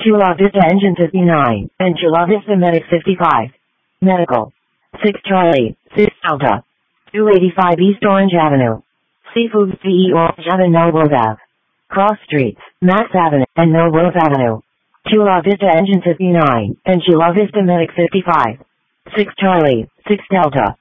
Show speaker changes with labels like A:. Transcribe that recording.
A: Chula Vista Engine 59, and Chula Vista Medic 55. Medical. 6 Charlie, 6 Delta. 285 East Orange Avenue. Seafood CE Orange Avenue, Nobles Ave. Cross Streets, Mass Avenue, and Nobles Avenue. Chula Vista Engine 59, and Chula Vista Medic 55. 6 Charlie, 6 Delta.